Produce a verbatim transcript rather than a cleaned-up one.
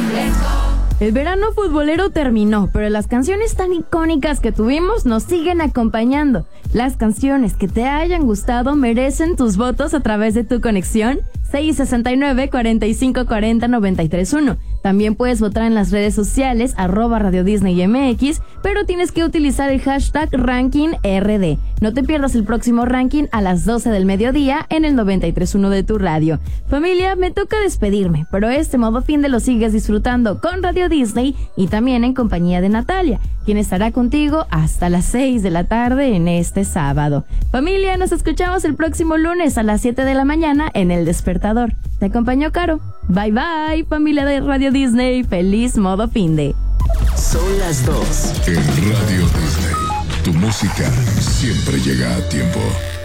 El verano futbolero terminó, pero las canciones tan icónicas que tuvimos nos siguen acompañando. Las canciones que te hayan gustado merecen tus votos a través de tu conexión seis sesenta y nueve, cuarenta y cinco cuarenta, noventa y tres uno. También puedes votar en las redes sociales, arroba Radio Disney M X, pero tienes que utilizar el hashtag Ranking R D. No te pierdas el próximo ranking a las doce del mediodía en el noventa y tres uno de tu radio. Familia, me toca despedirme, pero este modo fin de lo sigues disfrutando con Radio Disney y también en compañía de Natalia, quien estará contigo hasta las seis de la tarde en este sábado. Familia, nos escuchamos el próximo lunes a las siete de la mañana en El Despertador. Te acompañó Caro. Bye bye, familia de Radio Disney. Feliz modo fin de. Son las dos. En Radio Disney, tu música siempre llega a tiempo.